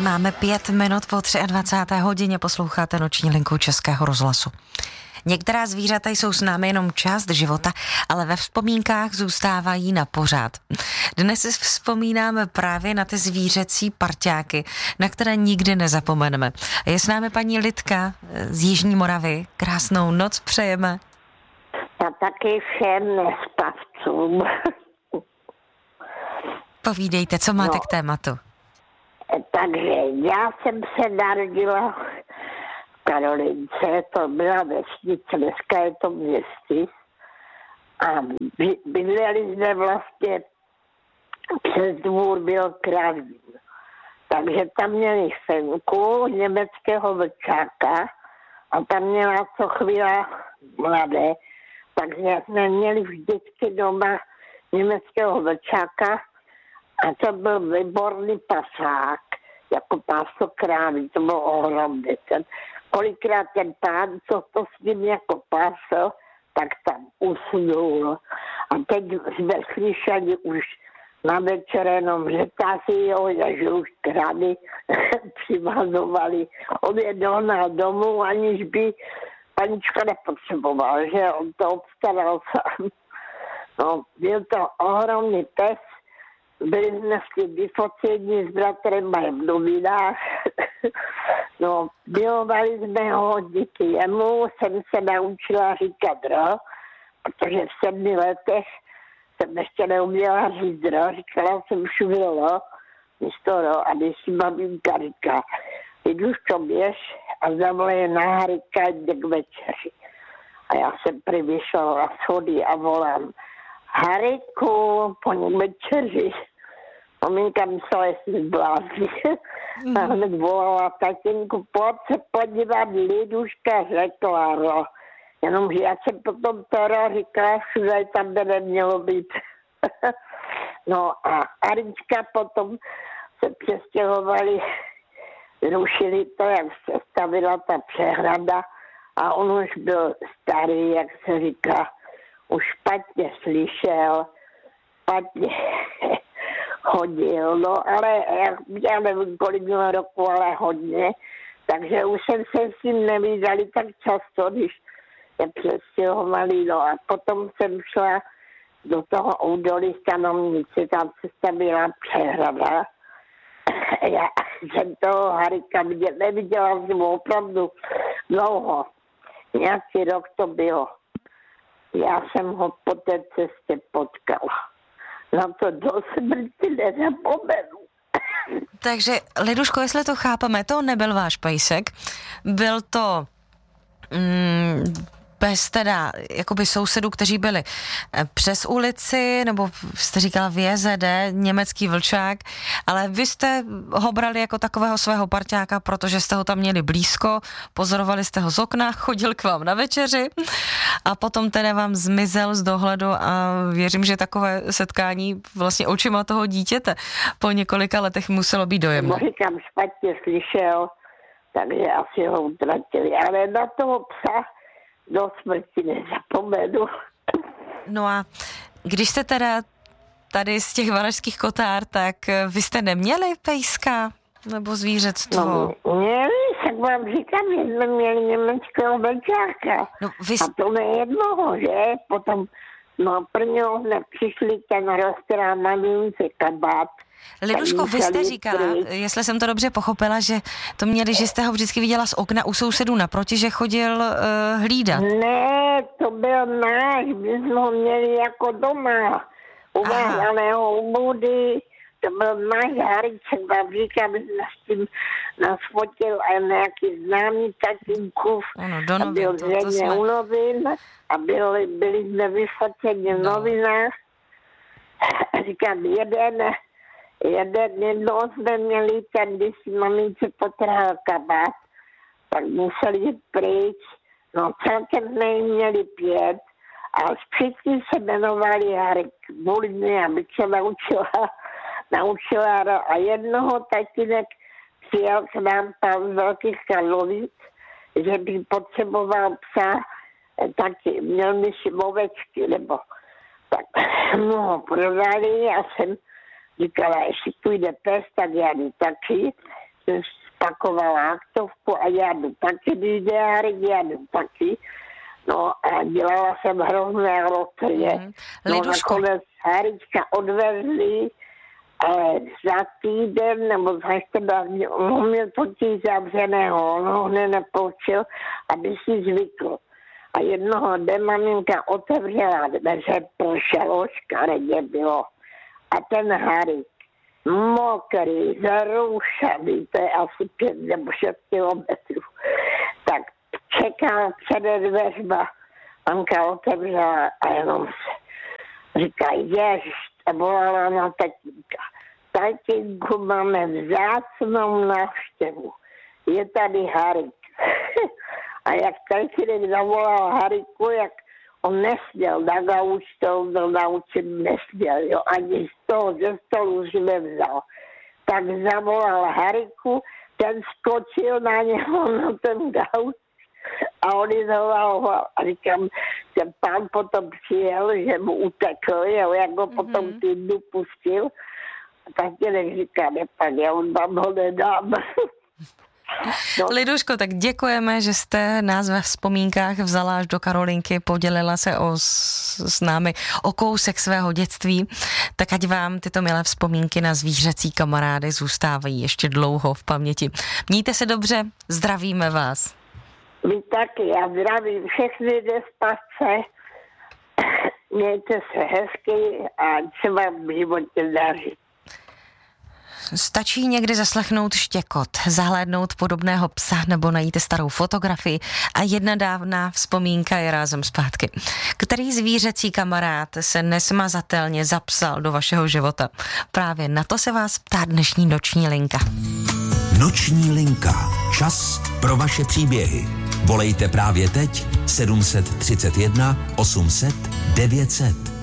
Máme 5 minut po 23. hodině, posloucháte Noční linku Českého rozhlasu. Některá zvířata jsou s námi jenom část života, ale ve vzpomínkách zůstávají na pořád. Dnes si vzpomínáme právě na ty zvířecí parťáky, na které nikdy nezapomeneme. Je s námi paní Lidka z Jižní Moravy. Krásnou noc přejeme. A taky všem nespavcům. Povídejte, co máte k tématu? Takže já jsem se narodila v Karolince, to byla vesnice, dneska je to městí. A bydleli jsme vlastně přes dvůr byl Kravín. Takže tam měli Fenku, německého vlčáka, a tam měla co chvíle mladé. Takže jsme měli vždycky doma německého vlčáka, a to byl výborný pasák, jako páso krávy, to byl ohromný. Kolikrát ten pán, co to s ním jako pásl, tak tam usnul. A teď jsme slyšeli už na večer jenom, že tási ho, že už krávy přivazovali. On je dohnal domů, aniž by panička nepotřeboval, že on to obstaral sám. No, byl to ohromný pes. Byli jsme s tím vyfoceni s bratrem v novinách. No, milovali jsme ho, díky jemu jsem se naučila říkat dro, protože v 7 letech jsem ještě neuměla říct dro, říkala jsem šuvilo, místo ro, a když si maminka říká, Liduško, běž a zavolej na Harika, jde k večeři. A já jsem vyšla na schody a volám, Hariku, po něm večeři. Maminka myslela, jestli zblází. A hned volala, tatínku, pojď se podívat, Liduška, řekla, no. Jenomže já jsem potom to říkala, všude tam by nemělo být. No a Arička potom se přestěhovali, rušili to, jak se stavila ta přehrada, a on už byl starý, jak se říká, už špatně slyšel, špatně chodil, no ale já nevím, kolik měl roku, ale hodně, takže už jsem se s ním nevídali tak často, když se přestěhovali, no a potom jsem šla do toho údolí Stanovnice, tam se stavila přehrada. Já jsem toho Harika neviděla jsem opravdu dlouho, nějaký rok to bylo. Já jsem ho po té cestě potkala. Na to do smrti nezapomenu. Takže, Liduško, jestli to chápeme, to nebyl váš pejsek, byl to bez teda jakoby sousedů, kteří byli přes ulici, nebo jste říkala v JZD, německý vlčák, ale vy jste ho brali jako takového svého parťáka, protože jste ho tam měli blízko, pozorovali jste ho z okna, chodil k vám na večeři a potom teda vám zmizel z dohledu a věřím, že takové setkání vlastně očima toho dítěte po několika letech muselo být dojemné. Říkám, špatně slyšel, takže asi ho utratili, ale na toho psa do smrti nezapomenu. No a když jste teda tady z těch Valašských Kotár, tak vy jste neměli pejska nebo zvířectvo? No, měli, tak vám říkám, že jsme měli německého vlčáka. No, a to nejednoho, že? Potom, no prvního hned přišli ten roztrámaný kabát. Liduško, vy jste říkala, jestli jsem to dobře pochopila, že to měli, že jste ho vždycky viděla z okna u sousedů naproti, že chodil hlídat. Ne, to byl náš, my jsme ho měli jako doma, uvázaného u budy, to byl náš Hariček, vám říkám, že s tím nás fotil a nějaký známý tatínkův, a byl zřejmě u novin a byli jsme vyfoceni v novinách. Říkám, jednou jsme měli ten, když si mamince potrhal kabát, tak museli jít pryč. No celkem jsme jim měli 5 a všichni se jmenovali Harik. Bulně, abych se naučila a jednoho tatínek přijel k nám tam z Velkých Karlovic, že by potřeboval psa, taky měl myši ovečky, nebo tak ho prodali a jsem říkala, jestli půjde pes, tak já jdu taky. spakovala aktovku a já jdu taky, když jde Harik, já jdu taky. No a dělala jsem hrozné roty. No nakonec Harička odvezli, ale za týden nebo za 14 dní, on měl totiž zavřeného, on ho hned nepoučil, aby si zvykl. A jednoho dne maminka otevřela dveře, pršelo, škaredě bylo. A ten Harik, mokrý, zaroušený, to je asi 5 nebo 6 kilometrů, tak čekal před dveřma, mamka otevřela a jenom říká, ježiš, a volala na tatínka. Tatínku, máme vzácnou návštěvu. Je tady Harik. A jak tatínek zavolal Hariku, jak on nesměl na gauč, to naučit nesměl, jo, ani z toho ze stolu si nevzal. Tak zavolal Hariku, ten skočil na něho na ten gauč a on izoloval. A říkám, ten pán potom přijel, že mu utekl, jo, jak ho potom týdnu pustil. A tatínek říká, nepak, já on vám ho nedám. No. Liduško, tak děkujeme, že jste nás ve vzpomínkách vzala až do Karolinky, podělila se s námi o kousek svého dětství, tak ať vám tyto milé vzpomínky na zvířecí kamarády zůstávají ještě dlouho v paměti. Mějte se dobře, zdravíme vás. Vy taky, já zdravím všechny despasce, mějte se hezky a se vám v životě daří. Stačí někdy zaslechnout štěkot, zahlédnout podobného psa nebo najít starou fotografii a jedna dávná vzpomínka je rázem zpátky. Který zvířecí kamarád se nesmazatelně zapsal do vašeho života? Právě na to se vás ptá dnešní Noční linka. Noční linka. Čas pro vaše příběhy. Volejte právě teď 731 800 900.